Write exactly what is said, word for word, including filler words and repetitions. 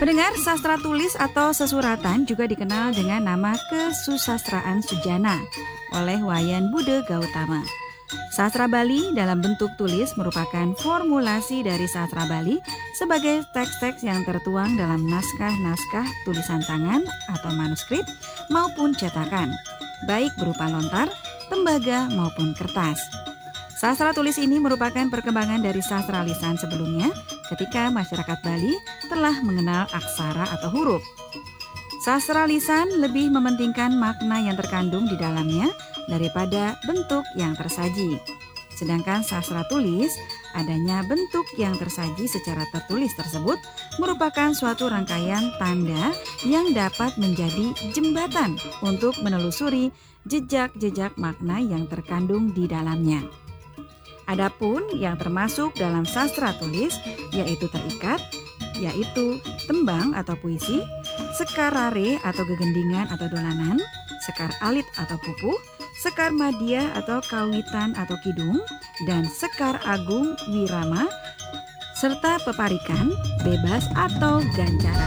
Pendengar, sastra tulis atau sesuratan juga dikenal dengan nama Kesusastraan Sujana oleh Wayan Bude Gautama. Sastra Bali dalam bentuk tulis merupakan formulasi dari sastra Bali sebagai teks-teks yang tertuang dalam naskah-naskah tulisan tangan atau manuskrip maupun cetakan, baik berupa lontar, tembaga maupun kertas. Sastra tulis ini merupakan perkembangan dari sastra lisan sebelumnya ketika masyarakat Bali telah mengenal aksara atau huruf. Sastra lisan lebih mementingkan makna yang terkandung di dalamnya daripada bentuk yang tersaji. Sedangkan sastra tulis, adanya bentuk yang tersaji secara tertulis tersebut merupakan suatu rangkaian tanda yang dapat menjadi jembatan untuk menelusuri jejak-jejak makna yang terkandung di dalamnya. Adapun yang termasuk dalam sastra tulis yaitu terikat, yaitu tembang atau puisi, sekar rare atau gegendingan atau dolanan, sekar alit atau pupuh, sekar madya atau kawitan atau kidung, dan sekar agung wirama, serta peparikan, bebas atau ganjaran.